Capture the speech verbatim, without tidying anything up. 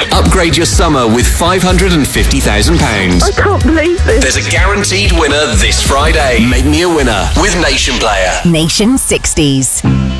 Upgrade your summer with five hundred fifty thousand pounds. I can't believe this. There's a guaranteed winner this Friday. Make me a winner with Nation Player. Nation sixties.